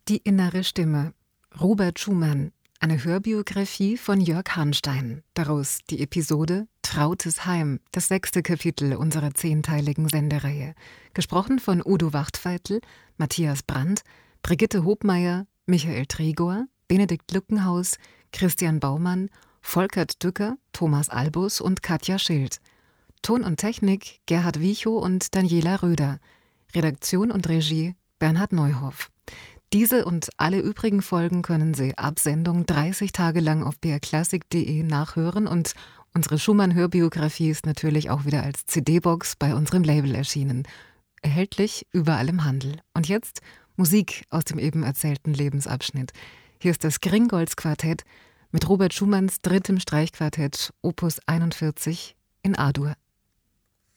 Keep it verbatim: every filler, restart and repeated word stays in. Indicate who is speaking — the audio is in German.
Speaker 1: Die innere Stimme. Robert Schumann. Eine Hörbiografie von Jörg Harnstein. Daraus die Episode Trautes Heim, das sechste Kapitel unserer zehnteiligen Sendereihe. Gesprochen von Udo Wachtfeitel, Matthias Brandt, Brigitte Hobmeier, Michael Tregor, Benedikt Lückenhaus, Christian Baumann, Volkert Dücker, Thomas Albus und Katja Schild. Ton und Technik Gerhard Wiechow und Daniela Röder. Redaktion und Regie Bernhard Neuhoff. Diese und alle übrigen Folgen können Sie ab Sendung dreißig Tage lang auf b r klassik punkt d e nachhören und unsere Schumann-Hörbiografie ist natürlich auch wieder als C D-Box bei unserem Label erschienen. Erhältlich überall im Handel. Und jetzt Musik aus dem eben erzählten Lebensabschnitt. Hier ist das Gringolds-Quartett mit Robert Schumanns drittem Streichquartett Opus einundvierzig in A-Dur.